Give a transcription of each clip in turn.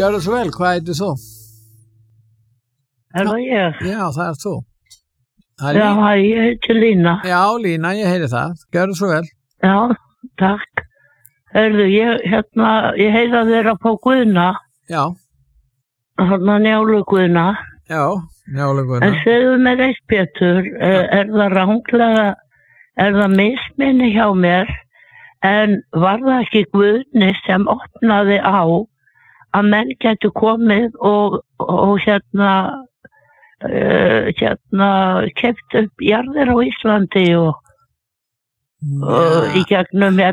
Gjör det så väl, hvað heitir þú? Er það ég? Já, það þú. Já, ég heiti Lína. Já, Lína, ég heyri það. Gjör det så väl. Já, takk. Hörðu, ég heyri að þeirra á Guðna. Já. Þarna Njálu Guðna. Já, Njálu Guðna. En segðu mér eitt, Pétur, er það ranglega, er það misminni hjá mér, en var það ekki Guðni sem opnaði á að menn getur komið og keypt upp jarðir á Íslandi og í gegnum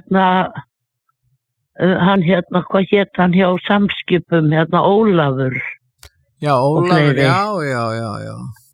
hann hvað hét hann hjá Samskipum, Ólafur. Já, Ólafur, já.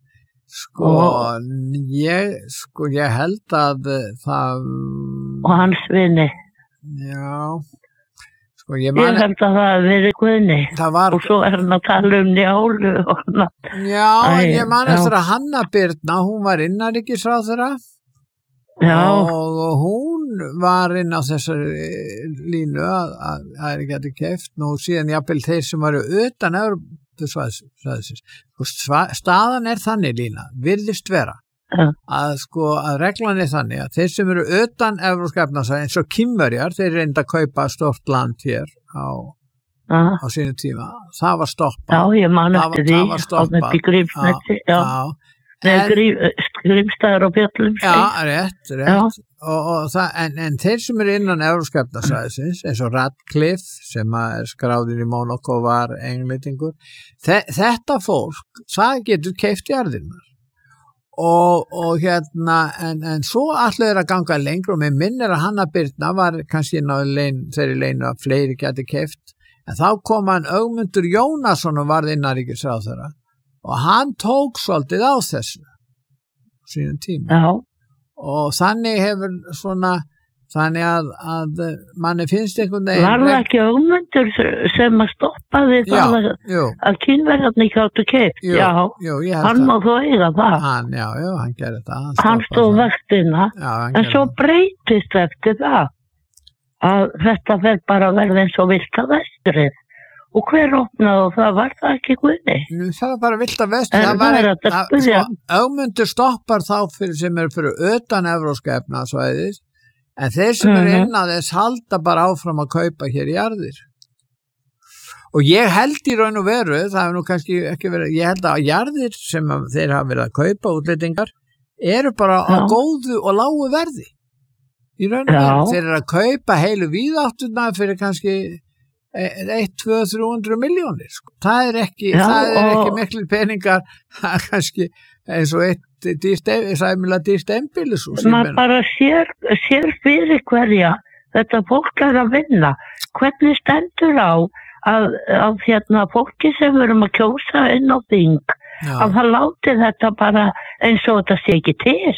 Ég held að það... Og hans vini. Já, ég held að það hafi verið Guðni. Og svo hann að tala Njálu. Já, ég man eftir að Hanna Birna, hún var innanríkisráðherra. Já. Og hún var inn á þessari línu að það er ekki að keypt. Nú síðan jafnvel þeir sem varu utan Evrópusvæðisins. Staðan er þannig, Lína, virðist vera. Að reglan er þannig að þeir sem eru utan Evrópska efnahagssvæðis eins og Kínverjar, þeir reynda að kaupa stórt land hér á sínu tíma. Það var stoppað. Já, ég man eftir því. Það var stoppað. Grímsstaðar og Bjöllum. Já, rétt. En þeir sem eru innan Evrópska efnahagssvæðisins eins og Radcliffe sem er skráður í Monaco var englendingur. Þetta fólk, það getur keypt jarðirnar. En svo allir er að ganga lengur og mér minnir að Hanna Birna var kannski þeirri leinu að fleiri geti keypt, en þá kom hann Ögmundur Jónasson og varð innanríkisráðherra og hann tók svolítið á þessu sínum tíma. Já. Og þannig hefur þannig að manni finnst einhvern veginn... Var það ekki Ögmundur sem að stoppaði það að Kínverjarnir gáttu keypt? Já, hann má þó eiga það. Hann gerði það. Hann stóð vaktina, en svo breytist eftir það að þetta fer bara að verða eins og Villta Vestrið. Og hver opnaði og það var það ekki Guðni? Það var bara Villta Vestrið. Ögmundur stoppar þá sem eru fyrir utan Evrópska efnahagssvæðis. En þeir sem eru innan þess halda bara áfram að kaupa hér jarðir. Og ég held í raun og veru, það hefur nú kannski ekki verið, ég held að jarðir sem þeir hafa verið að kaupa útlendingar eru bara á góðu og lágu verði. Í raun og veru. Þeir eru að kaupa heilu víðáttuna fyrir kannski 1-2-300 milljónir. Það er ekki miklir peningar kannski eins og sæmilega dýrt einbýlishús. Maður bara sér fyrir hverja þetta fólk er að vinna. Hvernig stendur á að fólki sem verum að kjósa inn á þing, að það láti þetta bara eins og þetta sé ekki til.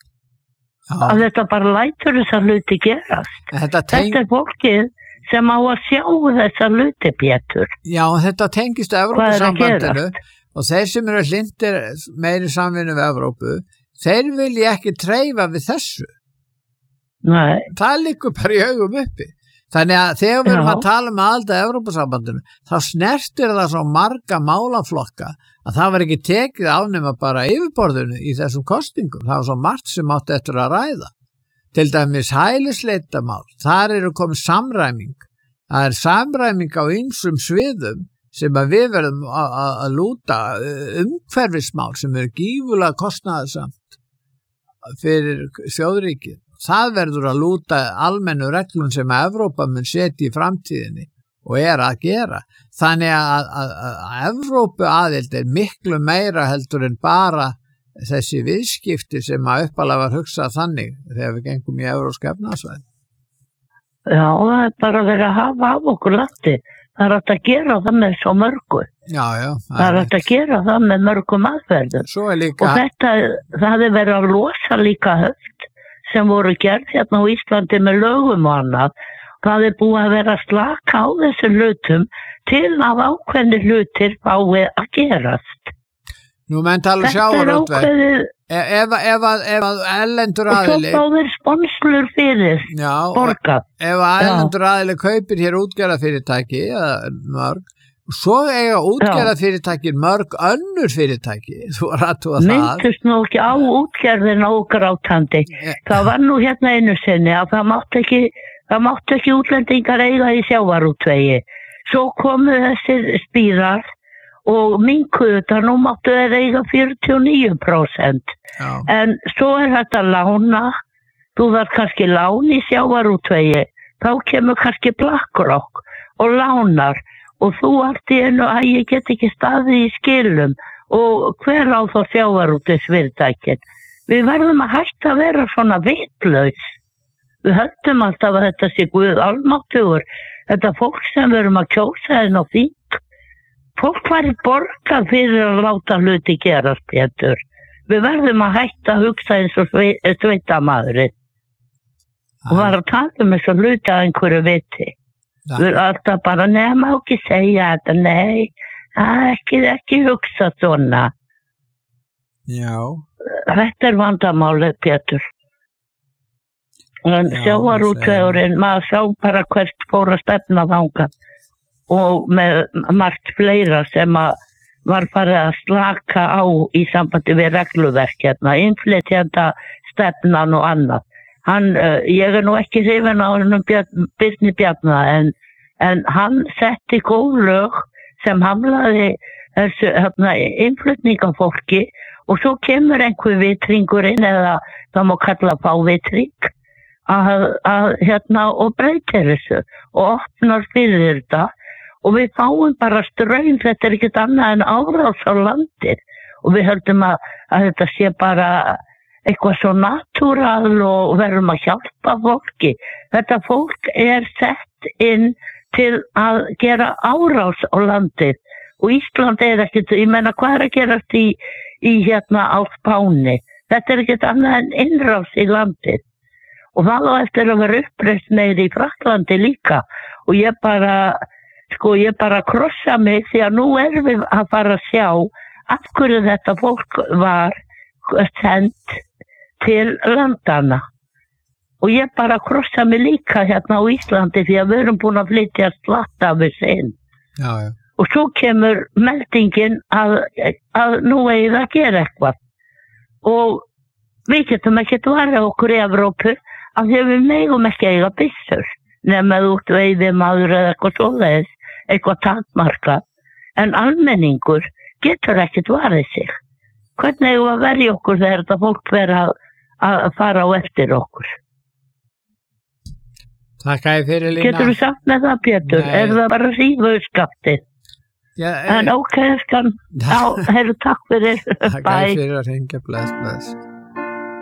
Að þetta bara lætur þessa hluti gerast. Þetta er fólkið sem á að sjá þessa hluti, Pétur. Já, þetta tengist Evrópusambandinu. Og þeir sem eru hlindir meiri samvinnu við Evrópu, þeir vilja ekki treyfa við þessu. Nei. Það liggur bara í augum uppi. Þannig að þegar við erum að tala um aðild að Evrópusambandinu, þá snertir það svo marga málaflokka að það var ekki tekið ánema bara yfirborðinu í þessum kostingum. Það var svo margt sem átti eftir að ræða. Til dæmis hælisleitamál, þar eru komið samræming. Það er samræming á ýmsum sviðum sem að við verðum að lúta umhverfismál sem eru gífulega kostnaðarsamt fyrir þjóðríkið. Það verður að lúta almennu reglum sem að Evrópa mun setja í framtíðinni og er að gera. Þannig að Evrópu aðild er miklu meira heldur en bara þessi viðskipti sem að uppalega var hugsað þannig þegar við gengum í Evrópska efnahagssvæði. Já, það er bara verið að hafa af okkur landi. Það er hægt að gera það með svo mörgu. Já. Það er hægt að gera það með mörgum aðferðum. Svo er líka... Og það hefði verið að losa líka höft sem voru gerð hérna á Íslandi með lögum og annað. Það er búið að vera slaka á þessum hlutum til að ákveðni hlutir fái að gerast. Nú menn tala sjávarútveg. Ef erlendur aðili... Og svo báðir sponslur fyrir borgað. Ef erlendur aðili kaupir hér útgerðarfyrirtæki, mörg, Svo eiga útgerðarfyrirtækin mörg önnur fyrirtæki, þú rættu að það. Myndust nú ekki á útgerðina ógrátandi. Það var nú hérna einu sinni að það mátti ekki útlendingar eiga í sjávarútvegi. Svo komu þessir spírar og minnkuðu þetta, nú máttu þeir eiga 49%. Já. En svo þetta lána, þú þarf kannski lán í sjávarútvegi, þá kemur kannski BlackRock og lánar. Og þú allt í einu að ég get ekki staðið í skilum og hver á þá sjávarútvegsfyrirtækin. Við verðum að hætta að vera svona vitlaus. Við höldum alltaf að þetta sé Guð almáttugur. Þetta fólk sem við erum að kjósa en á þing. Fólk væri borgað fyrir að láta hluti gerast, Pétur. Við verðum að hætta að hugsa eins og sveitamaðurinn. Og var að tala þess að hluti að einhverju viti. Við erum alltaf bara, má ekki segja þetta, ekki hugsa svona. Já. Þetta vandamálið, Pétur. En sjávarútvegurinn, maður sá bara hvert fór að stefna þangað og með margt fleira sem var farið að slaka á í sambandi við regluverk hérna, innflytjenda stefnan og annað. Ég nú ekki hrifin á Birni Bjarna en hann setti góð lög sem hamlaði þessu innflutningafólki og svo kemur einhver vitringurinn eða það má kalla fávitring og breytir þessu og opnar fyrir þetta og við fáum bara straum, þetta ekkert annað en árás á landið og við höldum að þetta sé bara eitthvað svo natúral og verðum að hjálpa fólki. Þetta fólk sett inn til að gera árás á landið og Ísland ekkert, ég meina hvað að gerast í hérna á Spáni. Þetta ekkert annað en innrás í landið og það á eftir að vera uppreist meiri í Frakklandi líka og ég bara krossa mig því að nú við að fara að sjá af hverju þetta fólk var sendt til landana og ég bara krossa mig líka hérna á Íslandi því að við erum búin að flytja slatta af þessu inn. Já. Og svo kemur meldingin að nú það að gera eitthvað og við getum ekkert varið okkur í Evrópu af því að við megum ekki eiga byssur nema þú ert veiðimaður eða eitthvað svoleiðis, eitthvað takmarka en almenningur getur ekkert varið sig. Hvernig eigum að verja okkur þegar þetta fólk verður að fara á eftir okkur? Takk fyrir Lína. Getur þú sagt með það, Pétur? Nei. Það bara rífuðskaftið? Já. En ok, takk fyrir. Takk fyrir að hringja, bless.